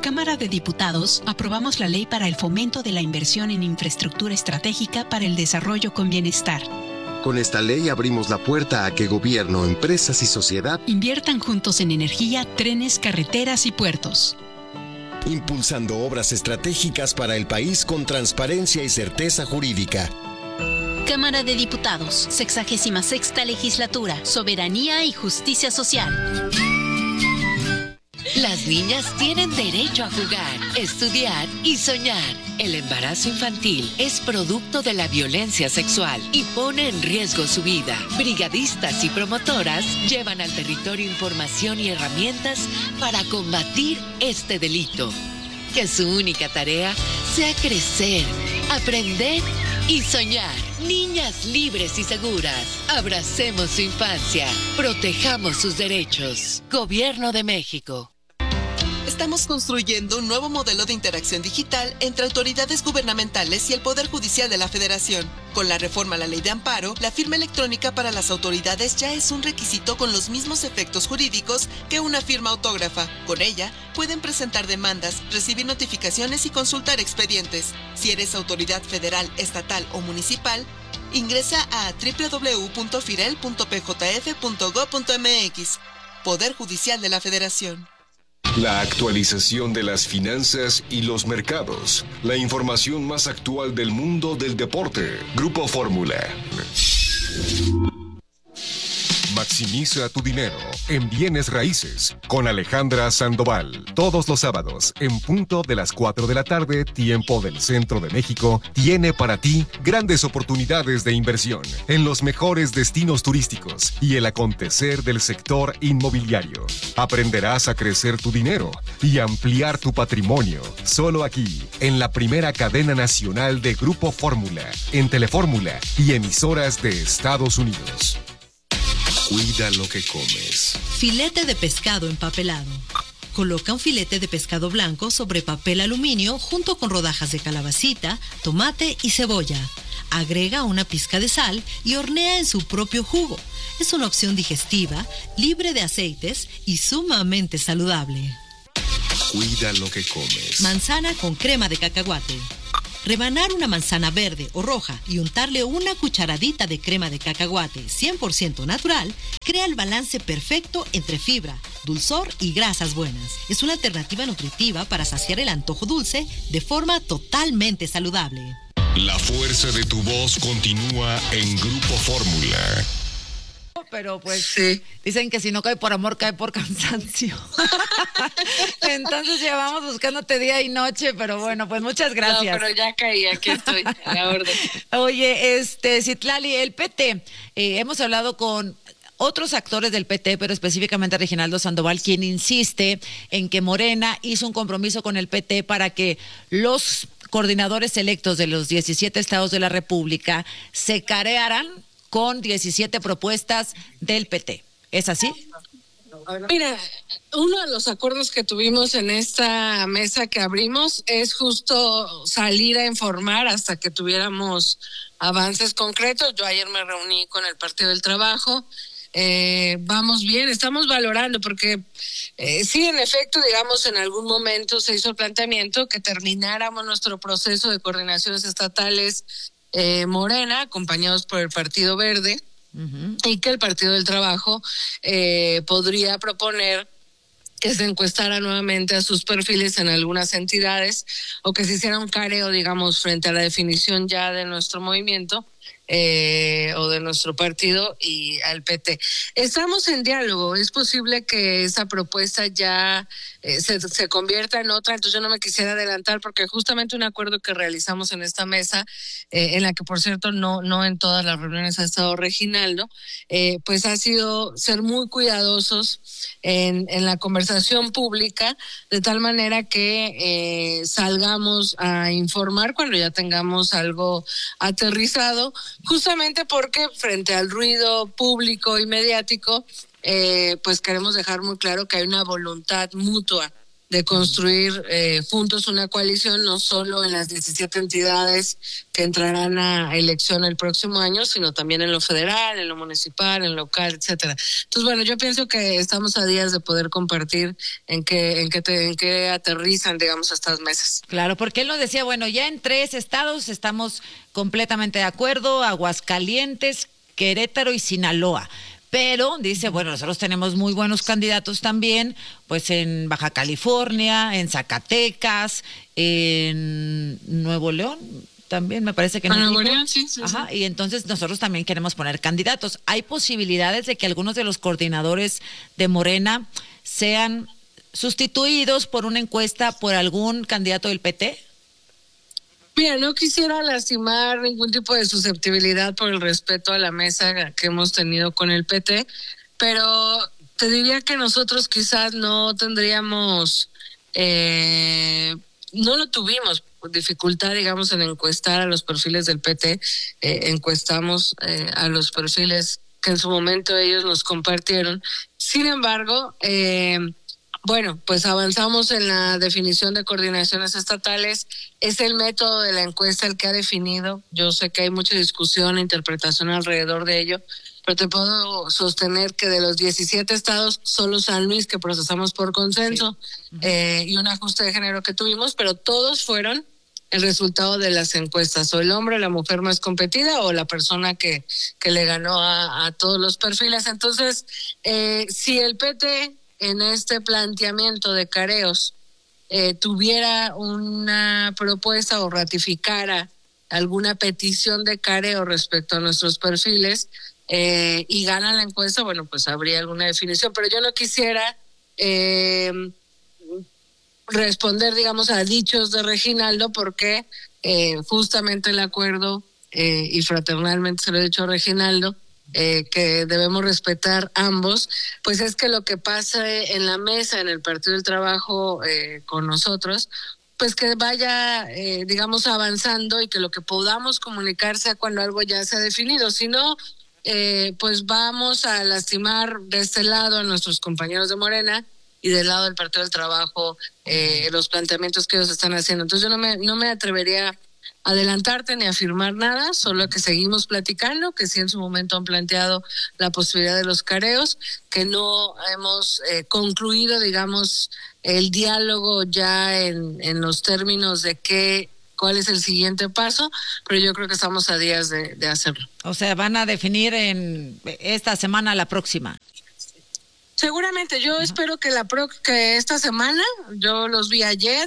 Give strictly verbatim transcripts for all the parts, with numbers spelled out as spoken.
Cámara de Diputados aprobamos la ley para el fomento de la inversión en infraestructura estratégica para el desarrollo con bienestar. Con esta ley abrimos la puerta a que gobierno, empresas y sociedad inviertan juntos en energía, trenes, carreteras y puertos. Impulsando obras estratégicas para el país con transparencia y certeza jurídica. Cámara de Diputados, sexagésima sexta legislatura, soberanía y justicia social. Las niñas tienen derecho a jugar, estudiar y soñar. El embarazo infantil es producto de la violencia sexual y pone en riesgo su vida. Brigadistas y promotoras llevan al territorio información y herramientas para combatir este delito. Que su única tarea sea crecer, aprender y soñar. Niñas libres y seguras. Abracemos su infancia. Protejamos sus derechos. Gobierno de México. Estamos construyendo un nuevo modelo de interacción digital entre autoridades gubernamentales y el Poder Judicial de la Federación. Con la reforma a la Ley de Amparo, la firma electrónica para las autoridades ya es un requisito con los mismos efectos jurídicos que una firma autógrafa. Con ella, pueden presentar demandas, recibir notificaciones y consultar expedientes. Si eres autoridad federal, estatal o municipal, ingresa a doble u doble u doble u punto firel punto p j f punto gob punto m x. Poder Judicial de la Federación. La actualización de las finanzas y los mercados. La información más actual del mundo del deporte. Grupo Fórmula. Maximiza tu dinero en bienes raíces con Alejandra Sandoval. Todos los sábados, en punto de las cuatro de la tarde, tiempo del centro de México, tiene para ti grandes oportunidades de inversión en los mejores destinos turísticos y el acontecer del sector inmobiliario. Aprenderás a crecer tu dinero y ampliar tu patrimonio. Solo aquí, en la primera cadena nacional de Grupo Fórmula, en Telefórmula y emisoras de Estados Unidos. Cuida lo que comes. Filete de pescado empapelado. Coloca un filete de pescado blanco sobre papel aluminio junto con rodajas de calabacita, tomate y cebolla. Agrega una pizca de sal y hornea en su propio jugo. Es una opción digestiva, libre de aceites y sumamente saludable. Cuida lo que comes. Manzana con crema de cacahuate. Rebanar una manzana verde o roja y untarle una cucharadita de crema de cacahuate cien por ciento natural crea el balance perfecto entre fibra, dulzor y grasas buenas. Es una alternativa nutritiva para saciar el antojo dulce de forma totalmente saludable. La fuerza de tu voz continúa en Grupo Fórmula. Pero pues sí. Dicen que si no cae por amor, cae por cansancio. Entonces llevamos buscándote día y noche, pero bueno, pues muchas gracias. No, pero ya caí, aquí estoy, a la orden. Oye, este, Citlali, el P T, eh, hemos hablado con otros actores del P T, pero específicamente Reginaldo Sandoval, quien insiste en que Morena hizo un compromiso con el P T para que los coordinadores electos de los diecisiete estados de la República se carearan con diecisiete propuestas del P T. ¿Es así? Mira, uno de los acuerdos que tuvimos en esta mesa que abrimos es justo salir a informar hasta que tuviéramos avances concretos. Yo ayer me reuní con el Partido del Trabajo. Eh, vamos bien, estamos valorando porque eh, sí, en efecto, digamos, en algún momento se hizo el planteamiento que termináramos nuestro proceso de coordinaciones estatales Eh, Morena, acompañados por el Partido Verde, uh-huh. y que el Partido del Trabajo eh, podría proponer que se encuestara nuevamente a sus perfiles en algunas entidades o que se hiciera un careo, digamos, frente a la definición ya de nuestro movimiento eh, o de nuestro partido y al P T. Estamos en diálogo, es posible que esa propuesta ya eh, se, se convierta en otra, entonces yo no me quisiera adelantar porque justamente un acuerdo que realizamos en esta mesa, eh, en la que por cierto no, no en todas las reuniones ha estado Reginaldo, eh, pues ha sido ser muy cuidadosos en, en la conversación pública, de tal manera que eh, salgamos a informar cuando ya tengamos algo aterrizado, justamente porque frente al ruido público y mediático, eh, pues queremos dejar muy claro que hay una voluntad mutua de construir eh, juntos una coalición, no solo en las diecisiete entidades que entrarán a elección el próximo año, sino también en lo federal, en lo municipal, en lo local, etcétera. Entonces, bueno, yo pienso que estamos a días de poder compartir en qué, en qué, te, en qué aterrizan, digamos, estas mesas. Claro, porque él nos decía, bueno, ya en tres estados estamos completamente de acuerdo, Aguascalientes, Querétaro y Sinaloa. Pero dice, bueno, nosotros tenemos muy buenos candidatos también, pues en Baja California, en Zacatecas, en Nuevo León, también me parece que no. Nuevo León, sí, sí. Ajá, sí. y entonces nosotros también queremos poner candidatos. ¿Hay posibilidades de que algunos de los coordinadores de Morena sean sustituidos por una encuesta por algún candidato del P T? Mira, no quisiera lastimar ningún tipo de susceptibilidad por el respeto a la mesa que hemos tenido con el P T, pero te diría que nosotros quizás no tendríamos, eh, no lo tuvimos dificultad, digamos, en encuestar a los perfiles del P T, eh, encuestamos eh, a los perfiles que en su momento ellos nos compartieron. Sin embargo, eh, bueno, pues avanzamos en la definición de coordinaciones estatales. Es el método de la encuesta el que ha definido. Yo sé que hay mucha discusión e interpretación alrededor de ello, pero te puedo sostener que de los diecisiete estados, solo San Luis, que procesamos por consenso, sí. eh, y un ajuste de género que tuvimos, pero todos fueron el resultado de las encuestas, o el hombre, la mujer más competida, o la persona que, que le ganó a, a todos los perfiles. Entonces, eh, si el P T en este planteamiento de careos eh, tuviera una propuesta o ratificara alguna petición de careo respecto a nuestros perfiles eh, y gana la encuesta, bueno, pues habría alguna definición, pero yo no quisiera eh, responder, digamos, a dichos de Reginaldo, porque eh, justamente el acuerdo, eh, y fraternalmente se lo he dicho a Reginaldo, Eh, que debemos respetar ambos, pues es que lo que pasa en la mesa, en el Partido del Trabajo eh, con nosotros, pues que vaya, eh, digamos, avanzando y que lo que podamos comunicar sea cuando algo ya se ha definido. Si no, eh, pues vamos a lastimar de este lado a nuestros compañeros de Morena y del lado del Partido del Trabajo eh, los planteamientos que ellos están haciendo. Entonces yo no me, no me atrevería adelantarte ni afirmar nada, solo que seguimos platicando, que sí en su momento han planteado la posibilidad de los careos, que no hemos eh, concluido, digamos, el diálogo ya en, en los términos de qué, cuál es el siguiente paso, pero yo creo que estamos a días de, de hacerlo. O sea, van a definir en esta semana, la próxima. Seguramente, yo uh-huh. espero que la pro, que esta semana, yo los vi ayer,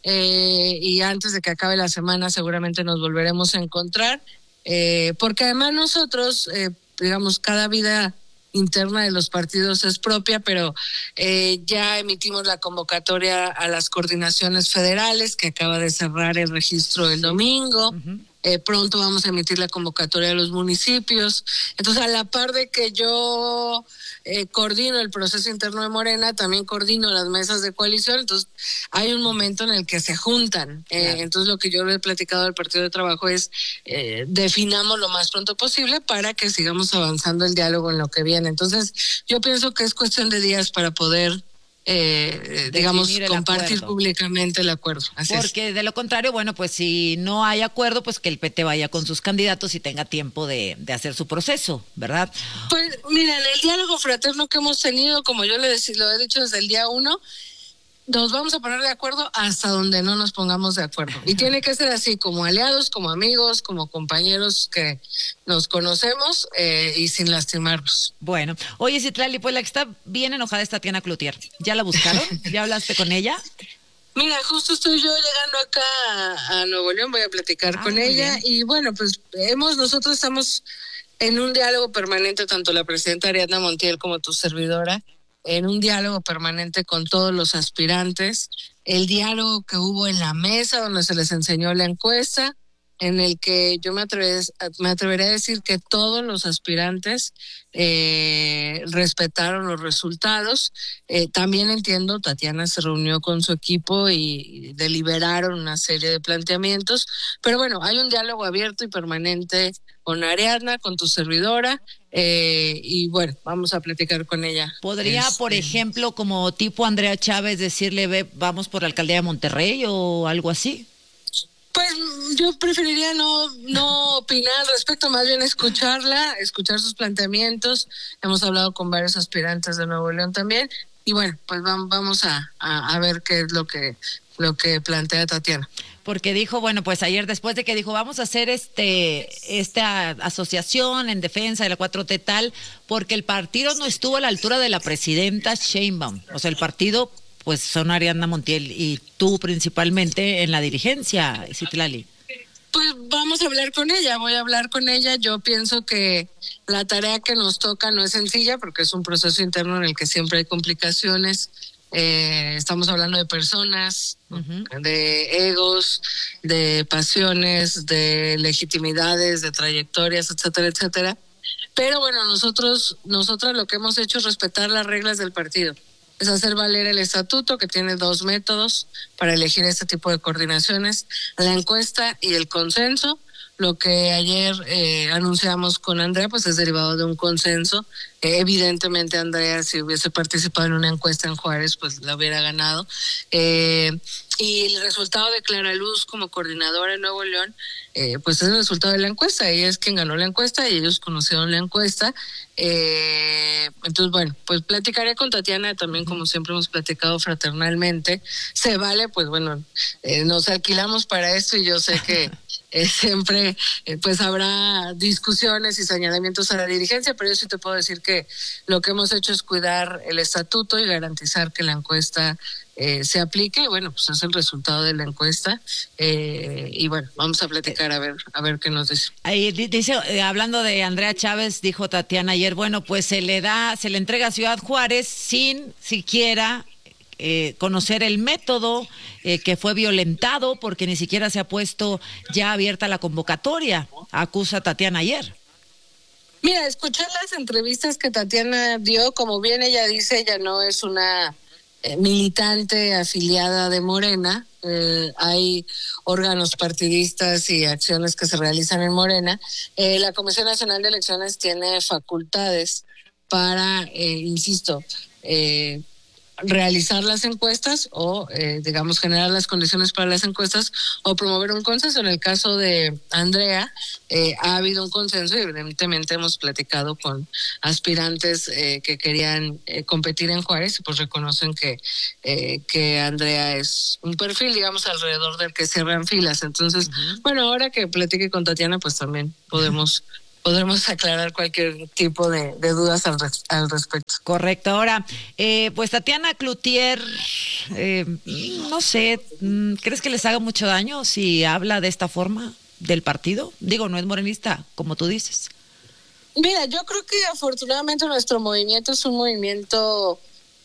Eh, y antes de que acabe la semana seguramente nos volveremos a encontrar, eh, porque además nosotros, eh, digamos, cada vida interna de los partidos es propia, pero eh, ya emitimos la convocatoria a las coordinaciones federales, que acaba de cerrar el registro el domingo. Uh-huh. Eh, pronto vamos a emitir la convocatoria a los municipios. Entonces, a la par de que yo eh, coordino el proceso interno de Morena, también coordino las mesas de coalición. Entonces, hay un momento en el que se juntan. Eh, claro. Entonces, lo que yo le he platicado al Partido de Trabajo es eh, definamos lo más pronto posible para que sigamos avanzando el diálogo en lo que viene. Entonces, yo pienso que es cuestión de días para poder Eh, digamos, compartir acuerdo. públicamente el acuerdo. Así Porque es. de lo contrario, bueno, pues si no hay acuerdo, pues que el P T vaya con sus candidatos y tenga tiempo de, de hacer su proceso, ¿verdad? Pues miren, el diálogo fraterno que hemos tenido, como yo le decí, lo he dicho desde el día uno, nos vamos a poner de acuerdo hasta donde no nos pongamos de acuerdo. Y tiene que ser así, como aliados, como amigos, como compañeros que nos conocemos eh, y sin lastimarnos. Bueno, oye, Citlali, pues la que está bien enojada es Tatiana Cloutier. ¿Ya la buscaron? ¿Ya hablaste con ella? Mira, justo estoy yo llegando acá a, a Nuevo León, voy a platicar ah, con ella. Bien. Y bueno, pues hemos, nosotros estamos en un diálogo permanente, tanto la presidenta Ariadna Montiel como tu servidora, en un diálogo permanente con todos los aspirantes, el diálogo que hubo en la mesa donde se les enseñó la encuesta, en el que yo me atreveré, me atreveré a decir que todos los aspirantes eh, respetaron los resultados. Eh, también entiendo, Tatiana se reunió con su equipo y deliberaron una serie de planteamientos, pero bueno, hay un diálogo abierto y permanente con Ariadna, con tu servidora, eh, y bueno, vamos a platicar con ella. ¿Podría, este... por ejemplo, como tipo Andrea Chávez, decirle, ve, vamos por la alcaldía de Monterrey o algo así? Pues yo preferiría no no opinar al respecto, más bien escucharla, escuchar sus planteamientos. Hemos hablado con varios aspirantes de Nuevo León también y bueno, pues vamos a, a, a ver qué es lo que lo que plantea Tatiana. Porque dijo, bueno, pues ayer después de que dijo, vamos a hacer este esta asociación en defensa de la cuatro T tal, porque el partido no estuvo a la altura de la presidenta Sheinbaum. O sea, el partido, pues son Ariadna Montiel y tú principalmente en la dirigencia, Citlali. Pues vamos a hablar con ella, voy a hablar con ella. Yo pienso que la tarea que nos toca no es sencilla porque es un proceso interno en el que siempre hay complicaciones. Eh, estamos hablando de personas, uh-huh. de egos, de pasiones, de legitimidades, de trayectorias, etcétera, etcétera. Pero bueno, nosotros, nosotros lo que hemos hecho es respetar las reglas del partido. Es hacer valer el estatuto, que tiene dos métodos para elegir este tipo de coordinaciones, la encuesta y el consenso. Lo que ayer eh, anunciamos con Andrea, pues es derivado de un consenso. Eh, evidentemente, Andrea, si hubiese participado en una encuesta en Juárez, pues la hubiera ganado. Eh, y el resultado de Clara Luz como coordinadora en Nuevo León, eh, pues es el resultado de la encuesta. Ella es quien ganó la encuesta y ellos conocieron la encuesta. Eh, entonces, bueno, pues platicaré con Tatiana también, como siempre hemos platicado fraternalmente. Se vale, pues bueno, eh, nos alquilamos para esto y yo sé que eh, siempre eh, pues habrá discusiones y señalamientos a la dirigencia, pero yo sí te puedo decir que lo que hemos hecho es cuidar el estatuto y garantizar que la encuesta eh, se aplique. Y bueno, pues es el resultado de la encuesta eh, y bueno, vamos a platicar a ver a ver qué nos dice. Ahí dice, eh, hablando de Andrea Chávez, dijo Tatiana ayer, bueno, pues se le da, se le entrega a Ciudad Juárez sin siquiera Eh, conocer el método eh, que fue violentado porque ni siquiera se ha puesto ya abierta la convocatoria, acusa Tatiana ayer. Mira, escuché las entrevistas que Tatiana dio, como bien ella dice, ella no es una eh, militante afiliada de Morena, eh, hay órganos partidistas y acciones que se realizan en Morena. Eh, la Comisión Nacional de Elecciones tiene facultades para, eh, insisto, eh, realizar las encuestas o, eh, digamos, generar las condiciones para las encuestas o promover un consenso. En el caso de Andrea, eh, ha habido un consenso y evidentemente hemos platicado con aspirantes eh, que querían eh, competir en Juárez y pues reconocen que, eh, que Andrea es un perfil, digamos, alrededor del que cierran filas. Entonces, uh-huh. bueno, ahora que platique con Tatiana, pues también podemos... podremos aclarar cualquier tipo de, de dudas al, res, al respecto. Correcto. Ahora, eh, pues Tatiana Cloutier, eh, no sé, ¿crees que les haga mucho daño si habla de esta forma del partido? Digo, no es morenista, como tú dices. Mira, yo creo que afortunadamente nuestro movimiento es un movimiento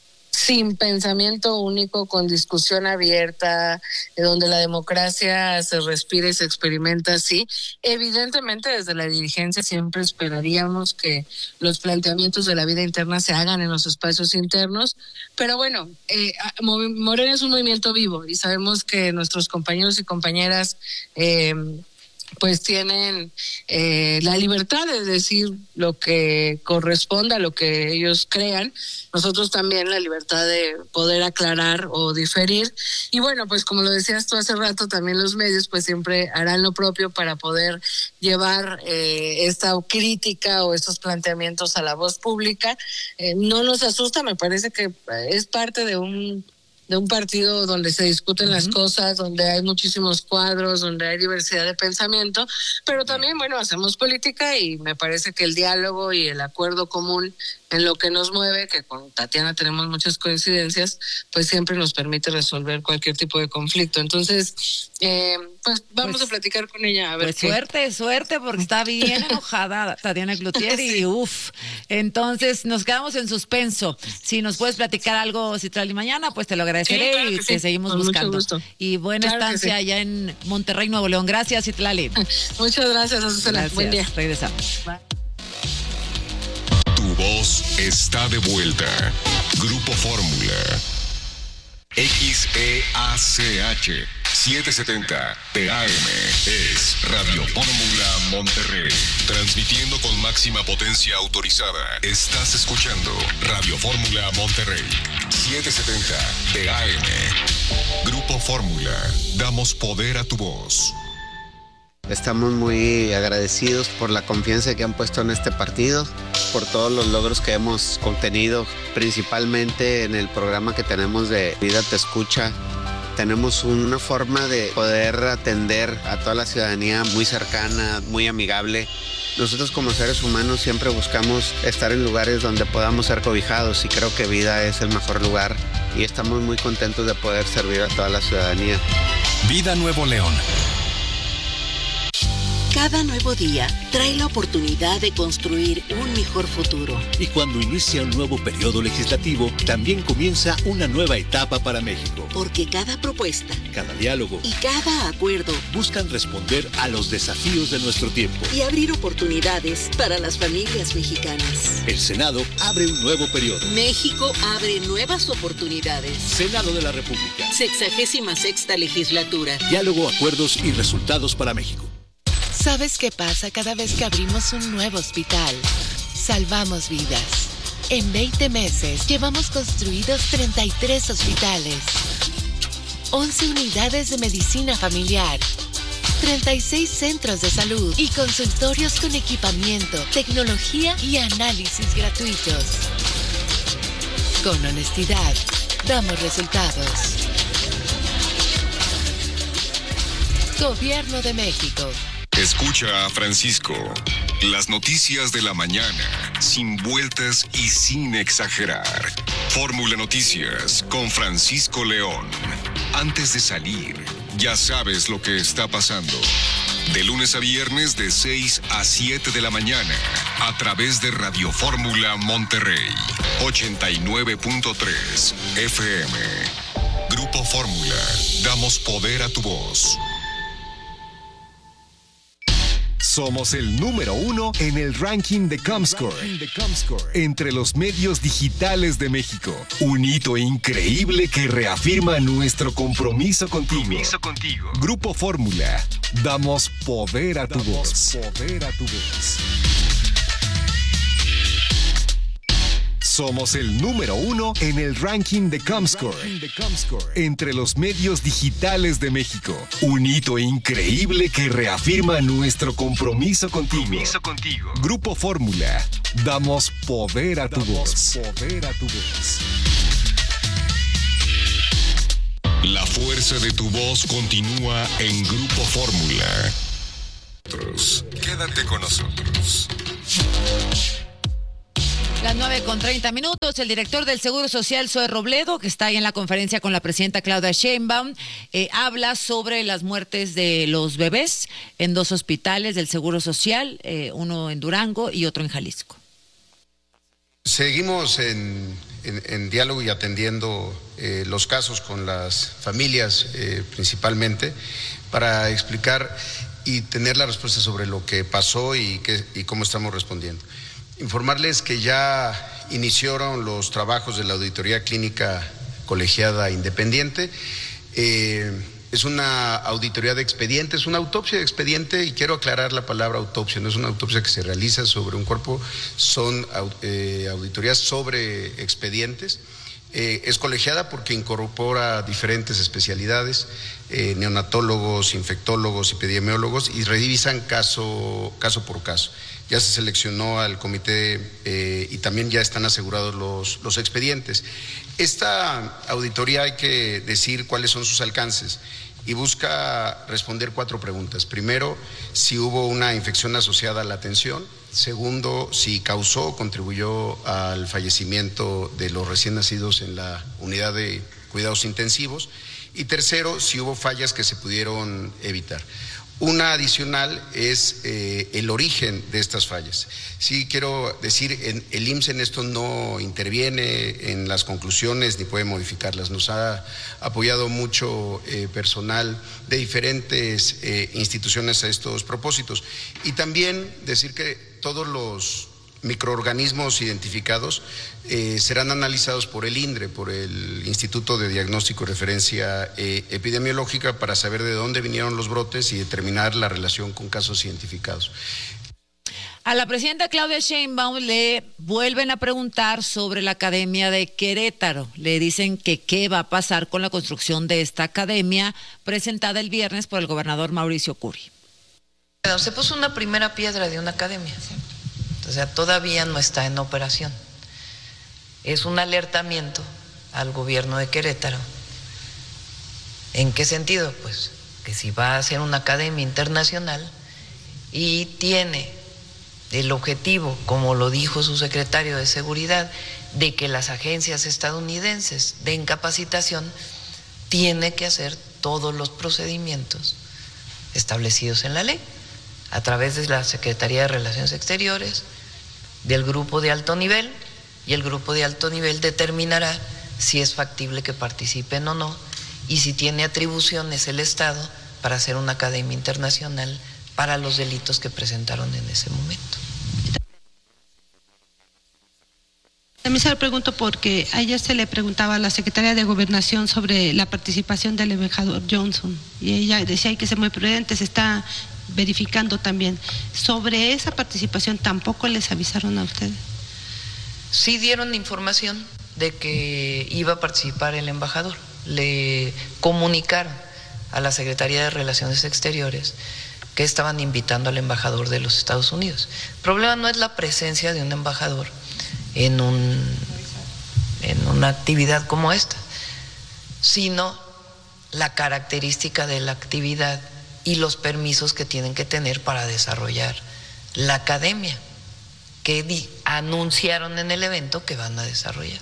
sin pensamiento único, con discusión abierta, donde la democracia se respira y se experimenta así. Evidentemente, desde la dirigencia siempre esperaríamos que los planteamientos de la vida interna se hagan en los espacios internos, pero bueno, eh, Morena es un movimiento vivo y sabemos que nuestros compañeros y compañeras eh, pues tienen eh, la libertad de decir lo que corresponda, lo que ellos crean. Nosotros también la libertad de poder aclarar o diferir. Y bueno, pues como lo decías tú hace rato, también los medios pues siempre harán lo propio para poder llevar eh, esta crítica o estos planteamientos a la voz pública. Eh, no nos asusta, me parece que es parte de un de un partido donde se discuten uh-huh. las cosas, donde hay muchísimos cuadros, donde hay diversidad de pensamiento, pero también, bueno, hacemos política y me parece que el diálogo y el acuerdo común en lo que nos mueve, que con Tatiana tenemos muchas coincidencias, pues siempre nos permite resolver cualquier tipo de conflicto. Entonces, eh, pues vamos pues, a platicar con ella a ver pues qué. Suerte, suerte, porque está bien enojada Tatiana Cloutier y sí. uff. Entonces, nos quedamos en suspenso. Si nos puedes platicar algo, Citlali, mañana, pues te lo agradeceré sí, claro y te sí. seguimos con buscando. Y buena claro estancia sí. allá en Monterrey, Nuevo León. Gracias, Citlali. Muchas gracias, Azucena. Gracias. Buen día. Regresamos. Bye. Tu voz está de vuelta. Grupo Fórmula. X E A C H setecientos setenta P A M es Radio Fórmula Monterrey. Transmitiendo con máxima potencia autorizada. Estás escuchando Radio Fórmula Monterrey. setecientos setenta P A M. Grupo Fórmula. Damos poder a tu voz. Estamos muy agradecidos por la confianza que han puesto en este partido, por todos los logros que hemos obtenido, principalmente en el programa que tenemos de Vida Te Escucha. Tenemos una forma de poder atender a toda la ciudadanía muy cercana, muy amigable. Nosotros como seres humanos siempre buscamos estar en lugares donde podamos ser cobijados y creo que Vida es el mejor lugar y estamos muy contentos de poder servir a toda la ciudadanía. Vida Nuevo León. Cada nuevo día trae la oportunidad de construir un mejor futuro. Y cuando inicia un nuevo periodo legislativo, también comienza una nueva etapa para México. Porque cada propuesta, cada diálogo y cada acuerdo buscan responder a los desafíos de nuestro tiempo y abrir oportunidades para las familias mexicanas. El Senado abre un nuevo periodo. México abre nuevas oportunidades. Senado de la República. Sexagésima sexta legislatura. Diálogo, acuerdos y resultados para México. ¿Sabes qué pasa cada vez que abrimos un nuevo hospital? Salvamos vidas. En veinte meses llevamos construidos treinta y tres hospitales, once unidades de medicina familiar, treinta y seis centros de salud y consultorios con equipamiento, tecnología y análisis gratuitos. Con honestidad, damos resultados. Gobierno de México. Escucha a Francisco. Las noticias de la mañana, sin vueltas y sin exagerar. Fórmula Noticias con Francisco León. Antes de salir, ya sabes lo que está pasando. De lunes a viernes de seis a siete de la mañana, a través de Radio Fórmula Monterrey, ochenta y nueve punto tres F M. Grupo Fórmula, damos poder a tu voz. Somos el número uno en el ranking de Comscore, entre los medios digitales de México. Un hito increíble que reafirma nuestro compromiso contigo. Compromiso contigo. Grupo Fórmula, damos poder a tu voz. Poder a tu voz. Somos el número uno en el ranking de Comscore, entre los medios digitales de México. Un hito increíble que reafirma nuestro compromiso contigo. Compromiso contigo. Grupo Fórmula, damos poder a tu voz. Poder a tu voz. La fuerza de tu voz continúa en Grupo Fórmula. Quédate con nosotros. Las nueve con treinta minutos, el director del Seguro Social, Zoe Robledo, que está ahí en la conferencia con la presidenta Claudia Sheinbaum, eh, habla sobre las muertes de los bebés en dos hospitales del Seguro Social, eh, uno en Durango y otro en Jalisco. Seguimos en, en, en diálogo y atendiendo eh, los casos con las familias eh, principalmente para explicar y tener la respuesta sobre lo que pasó y, qué, y cómo estamos respondiendo. Informarles que ya iniciaron los trabajos de la auditoría clínica colegiada independiente. Eh, es una auditoría de expediente, es una autopsia de expediente y quiero aclarar la palabra autopsia, no es una autopsia que se realiza sobre un cuerpo, son eh, auditorías sobre expedientes. Eh, es colegiada porque incorpora diferentes especialidades, eh, neonatólogos, infectólogos, epidemiólogos y revisan caso, caso por caso. Ya se seleccionó al comité eh, y también ya están asegurados los, los expedientes. Esta auditoría hay que decir cuáles son sus alcances y busca responder cuatro preguntas. Primero, si hubo una infección asociada a la atención. Segundo, si causó o contribuyó al fallecimiento de los recién nacidos en la unidad de cuidados intensivos. Y tercero, si hubo fallas que se pudieron evitar. Una adicional es eh, el origen de estas fallas. Sí quiero decir, en, el I M S S en esto no interviene en las conclusiones ni puede modificarlas. Nos ha apoyado mucho eh, personal de diferentes eh, instituciones a estos propósitos. Y también decir que todos los microorganismos identificados eh, serán analizados por el INDRE, por el Instituto de Diagnóstico y Referencia eh, Epidemiológica, para saber de dónde vinieron los brotes y determinar la relación con casos identificados. A la presidenta Claudia Sheinbaum le vuelven a preguntar sobre la Academia de Querétaro. Le dicen que qué va a pasar con la construcción de esta academia presentada el viernes por el gobernador Mauricio Curi. Se puso una primera piedra de una academia. O sea, todavía no está en operación. Es un alertamiento al gobierno de Querétaro. ¿En qué sentido? Pues que si va a ser una academia internacional y tiene el objetivo, como lo dijo su secretario de Seguridad, de que las agencias estadounidenses den capacitación, tiene que hacer todos los procedimientos establecidos en la ley, a través de la Secretaría de Relaciones Exteriores, del grupo de alto nivel, y el grupo de alto nivel determinará si es factible que participen o no, y si tiene atribuciones el Estado para hacer una academia internacional para los delitos que presentaron en ese momento. También se lo pregunto porque ayer se le preguntaba a la Secretaría de Gobernación sobre la participación del embajador Johnson, y ella decía hay que ser muy prudentes, se está verificando también. Sobre esa participación, ¿tampoco les avisaron a ustedes? Sí dieron información de que iba a participar el embajador. Le comunicaron a la Secretaría de Relaciones Exteriores que estaban invitando al embajador de los Estados Unidos. El problema no es la presencia de un embajador en, un, en una actividad como esta, sino la característica de la actividad y los permisos que tienen que tener para desarrollar la academia, que di, anunciaron en el evento que van a desarrollar.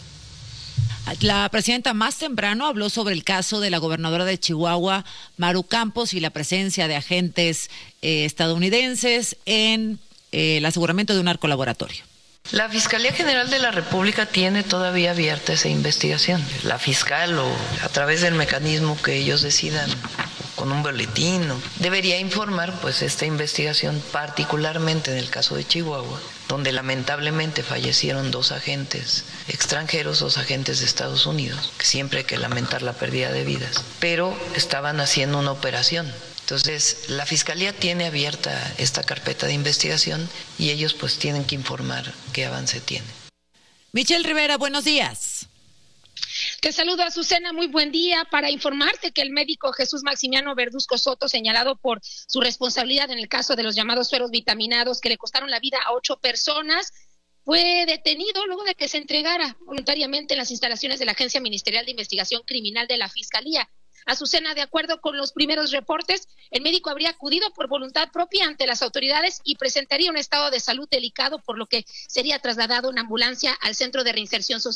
La presidenta más temprano habló sobre el caso de la gobernadora de Chihuahua, Maru Campos, y la presencia de agentes eh, estadounidenses en eh, el aseguramiento de un narcolaboratorio. La Fiscalía General de la República tiene todavía abierta esa investigación. La fiscal, o a través del mecanismo que ellos decidan, con un boletín, ¿no?, debería informar pues esta investigación, particularmente en el caso de Chihuahua, donde lamentablemente fallecieron dos agentes extranjeros, dos agentes de Estados Unidos, que siempre hay que lamentar la pérdida de vidas, pero estaban haciendo una operación. Entonces, la Fiscalía tiene abierta esta carpeta de investigación y ellos pues tienen que informar qué avance tiene. Michelle Rivera, buenos días. Te saludo, Azucena, muy buen día. Para informarte que el médico Jesús Maximiano Verduzco Soto, señalado por su responsabilidad en el caso de los llamados sueros vitaminados que le costaron la vida a ocho personas, fue detenido luego de que se entregara voluntariamente en las instalaciones de la Agencia Ministerial de Investigación Criminal de la Fiscalía. Azucena, de acuerdo con los primeros reportes, el médico habría acudido por voluntad propia ante las autoridades y presentaría un estado de salud delicado, por lo que sería trasladado en ambulancia al Centro de Reinserción Social